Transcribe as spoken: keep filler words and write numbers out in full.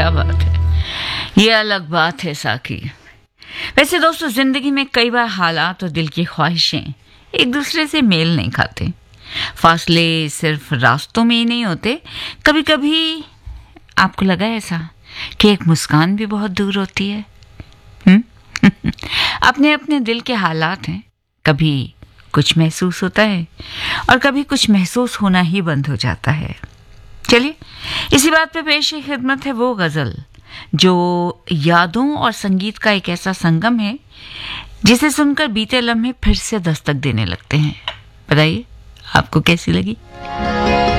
क्या बात है, ये अलग बात है साकी। वैसे दोस्तों, जिंदगी में कई बार हालात और दिल की ख्वाहिशें एक दूसरे से मेल नहीं खाते। फासले सिर्फ रास्तों में ही नहीं होते, कभी कभी आपको लगा ऐसा कि एक मुस्कान भी बहुत दूर होती है। अपने अपने दिल के हालात हैं, कभी कुछ महसूस होता है और कभी कुछ महसूस होना ही बंद हो जाता है। चलिए, इसी बात पे पेश खिदमत है वो गज़ल जो यादों और संगीत का एक ऐसा संगम है जिसे सुनकर बीते लम्हे फिर से दस्तक देने लगते हैं। बताइए आपको कैसी लगी?